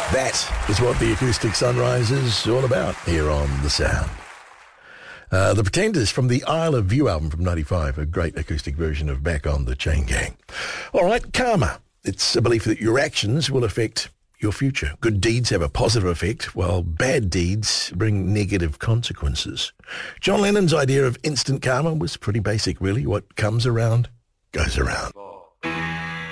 That is what the Acoustic Sunrise is all about here on The Sound. The Pretenders from the Isle of View album from 95, a great acoustic version of Back on the Chain Gang. All right, karma. It's a belief that your actions will affect your future. Good deeds have a positive effect, while bad deeds bring negative consequences. John Lennon's idea of instant karma was pretty basic, really. What comes around, goes around.